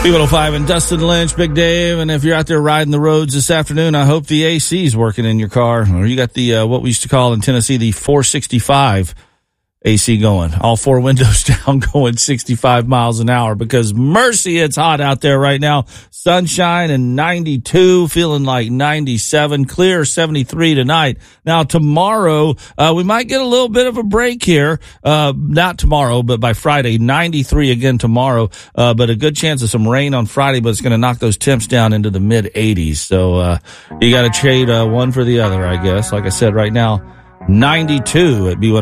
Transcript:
B105 and Dustin Lynch, Big Dave. And if you're out there riding the roads this afternoon, I hope the AC is working in your car. Or you got the, what we used to call in Tennessee, the 465 AC going. All four windows down, going 65 miles an hour, because mercy, it's hot out there right now. Sunshine and 92, feeling like 97, clear 73 tonight. Now tomorrow, we might get a little bit of a break here. Not tomorrow, but by Friday, 93 again tomorrow. But a good chance of some rain on Friday, but it's going to knock those temps down into the mid 80s. So, you got to trade, one for the other, I guess. Like I said, right now, 92 at B1.